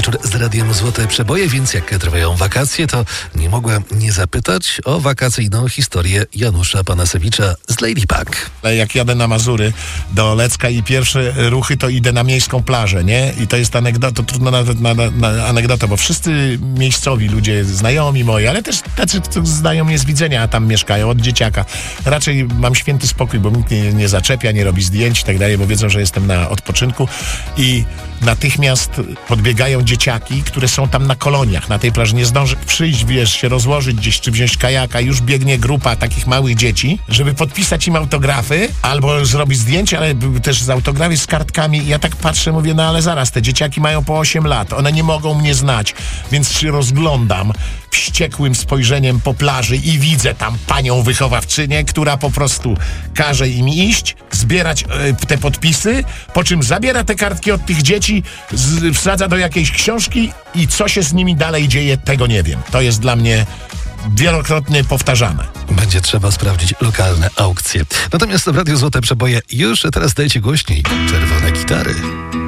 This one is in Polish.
wieczór z Radiem Złote Przeboje, więc jak trwają wakacje, to nie mogłem nie zapytać o wakacyjną historię Janusza Panasewicza z Ladybug. Jak jadę na Mazury do Lecka i pierwsze ruchy, to idę na miejską plażę, nie? I to jest anegdota, trudno nawet na anegdotę, bo wszyscy miejscowi ludzie, znajomi moi, ale też tacy, co znają mnie z widzenia, a tam mieszkają od dzieciaka. Raczej mam święty spokój, bo nikt mnie nie zaczepia, nie robi zdjęć i tak dalej, bo wiedzą, że jestem na odpoczynku i natychmiast podbiegają dzieciaki, które są tam na koloniach, na tej plaży. Nie zdąży przyjść, się rozłożyć gdzieś, czy wziąć kajaka. Już biegnie grupa takich małych dzieci, żeby podpisać im autografy albo zrobić zdjęcie, ale też z autografy, z kartkami. I ja tak patrzę, mówię, no ale zaraz, te dzieciaki mają po 8 lat. One nie mogą mnie znać, więc się rozglądam wściekłym spojrzeniem po plaży i widzę tam panią wychowawczynię, która po prostu każe im iść, zbierać te podpisy, po czym zabiera te kartki od tych dzieci, wsadza do jakiejś książki i co się z nimi dalej dzieje, tego nie wiem. To jest dla mnie wielokrotnie powtarzane. Będzie trzeba sprawdzić lokalne aukcje. Natomiast w Radiu Złote Przeboje już teraz dajcie głośniej czerwone gitary.